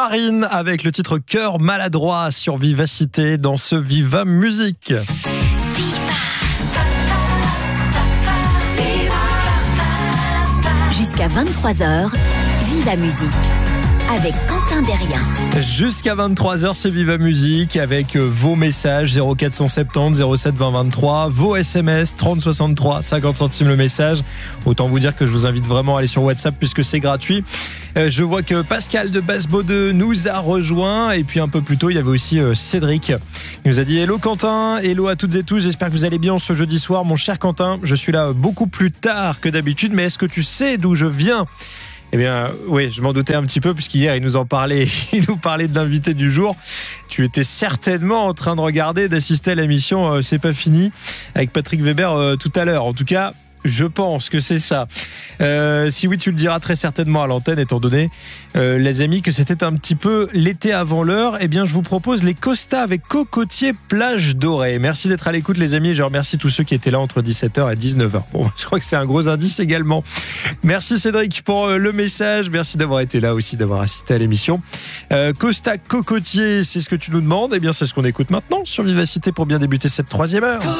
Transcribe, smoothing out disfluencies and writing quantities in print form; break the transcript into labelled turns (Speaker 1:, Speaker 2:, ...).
Speaker 1: Marine avec le titre Cœur maladroit sur Vivacité dans ce Viva Musique.
Speaker 2: Jusqu'à 23h, Viva Musique avec Quentin Derrien.
Speaker 1: Jusqu'à 23h, c'est Viva Musique avec vos messages 0470 07 20 23, vos SMS 30 63 50 centimes le message. Autant vous dire que je vous invite vraiment à aller sur WhatsApp puisque c'est gratuit. Je vois que Pascal de Basse-Baudeux nous a rejoint et puis un peu plus tôt il y avait aussi Cédric qui nous a dit hello Quentin, hello à toutes et tous, j'espère que vous allez bien ce jeudi soir mon cher Quentin. Je suis là beaucoup plus tard que d'habitude mais est-ce que tu sais d'où je viens ? Eh bien, oui, je m'en doutais un petit peu puisqu'hier, il nous en parlait, il nous parlait de l'invité du jour. Tu étais certainement en train de regarder, d'assister à l'émission C'est pas fini avec Patrick Weber tout à l'heure. En tout cas, je pense que c'est ça. Si oui, tu le diras très certainement à l'antenne, étant donné, les amis, que c'était un petit peu l'été avant l'heure. Eh bien, je vous propose les Costa avec cocotier plage dorée. Merci d'être à l'écoute, les amis. Et je remercie tous ceux qui étaient là entre 17h et 19h. Bon, je crois que c'est un gros indice également. Merci Cédric pour le message. Merci d'avoir été là aussi, d'avoir assisté à l'émission. Costa cocotier, c'est ce que tu nous demandes. Eh bien, c'est ce qu'on écoute maintenant sur Vivacité pour bien débuter cette 3e heure.